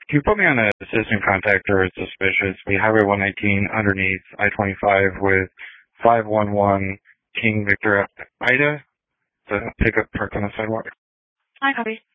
Can you put me on a citizen contact or it's suspicious? We Highway 119 underneath I-25 with 511 King Victor Ida. The pickup parked on the sidewalk. Hi, copy.